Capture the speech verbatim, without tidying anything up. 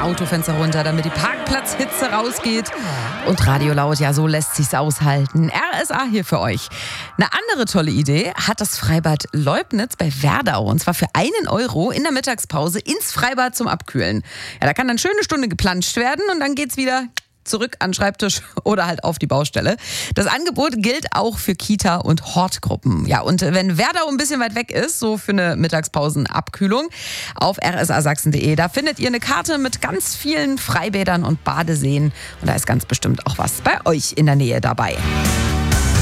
Autofenster runter, damit die Parkplatzhitze rausgeht. Und Radio laut, ja, so lässt sich's aushalten. R S A hier für euch. Eine andere tolle Idee hat das Freibad Leubnitz bei Werdau. Und zwar für einen Euro in der Mittagspause ins Freibad zum Abkühlen. Ja, da kann dann schöne Stunde geplanscht werden und dann geht's wieder zurück an den Schreibtisch oder halt auf die Baustelle. Das Angebot gilt auch für Kita- und Hortgruppen. Ja, und wenn Werdau ein bisschen weit weg ist, so für eine Mittagspausenabkühlung, auf r s a sachsen punkt d e, da findet ihr eine Karte mit ganz vielen Freibädern und Badeseen. Und da ist ganz bestimmt auch was bei euch in der Nähe dabei.